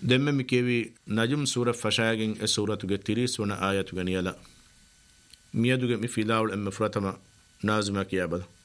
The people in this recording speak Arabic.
دم مكيوي نجم سورة فشاقين السورة تقتريس ونا آية غنيلا ميادو مفيلاول أم فراتما نازمك يابد